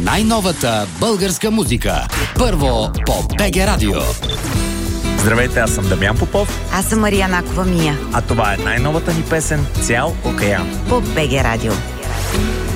най-новата българска музика. Първо по БГ Радио. Здравейте, аз съм Дамян Попов. Аз съм Мария Накова Мия. А това е най-новата ни песен "Цял океан" По БГ Радио.